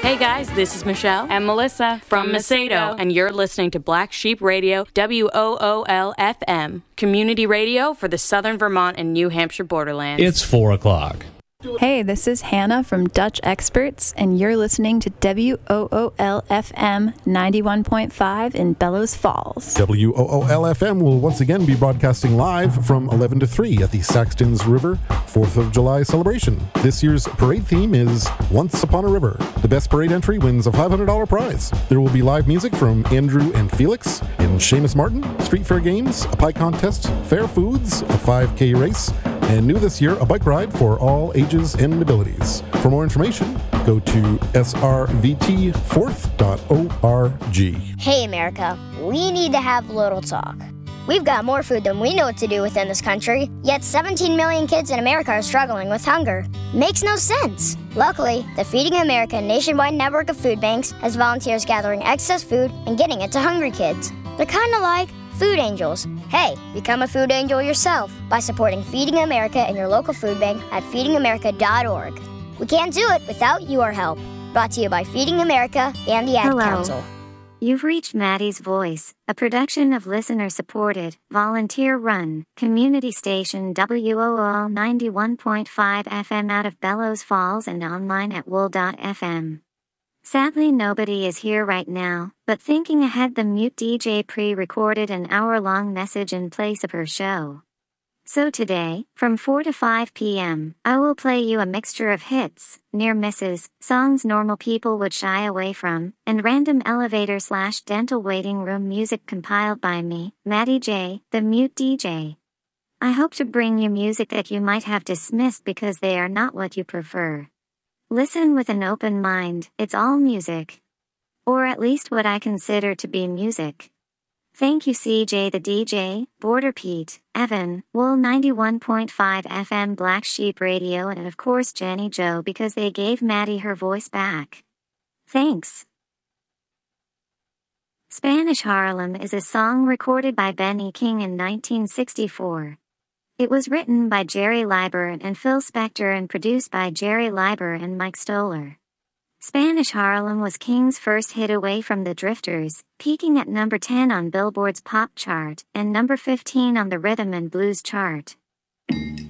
Hey guys, this is Michelle and Melissa from Macedo, and you're listening to Black Sheep Radio, WOOL-FM, community radio for the Southern Vermont and New Hampshire borderlands. It's 4 o'clock. Hey, this is Hannah from Dutch Experts, and you're listening to WOOL-FM 91.5 in Bellows Falls. WOOL-FM will once again be broadcasting live from 11 to 3 at the Saxtons River 4th of July celebration. This year's parade theme is Once Upon a River. The best parade entry wins a $500 prize. There will be live music from Andrew and Felix and Seamus Martin, street fair games, a pie contest, fair foods, a 5K race, and new this year, a bike ride for all ages and abilities. For more information, go to srvtfourth.org. Hey, America, we need to have a little talk. We've got more food than we know what to do with in this country, yet 17 million kids in America are struggling with hunger. Makes no sense. Luckily, the Feeding America nationwide network of food banks has volunteers gathering excess food and getting it to hungry kids. They're kind of like food angels. Hey, become a food angel yourself by supporting Feeding America and your local food bank at feedingamerica.org. We can't do it without your help. Brought to you by Feeding America and the Ad Council. You've reached Maddie's Voice, a production of listener-supported, volunteer-run, community station WOOL 91.5 FM out of Bellows Falls and online at wool.fm. Sadly, nobody is here right now, but thinking ahead, the Mute DJ pre-recorded an hour-long message in place of her show. So today, from 4 to 5 p.m., I will play you a mixture of hits, near misses, songs normal people would shy away from, and random elevator/dental waiting room music compiled by me, Maddie J, the Mute DJ. I hope to bring you music that you might have dismissed because they are not what you prefer. Listen with an open mind, it's all music. Or at least what I consider to be music. Thank you CJ the DJ, Border Pete, Evan, Wool 91.5 FM Black Sheep Radio and of course Jenny Joe because they gave Maddie her voice back. Thanks. Spanish Harlem is a song recorded by Benny King in 1964. It was written by Jerry Leiber and Phil Spector and produced by Jerry Leiber and Mike Stoller. Spanish Harlem was King's first hit away from the Drifters, peaking at number 10 on Billboard's pop chart and number 15 on the rhythm and blues chart.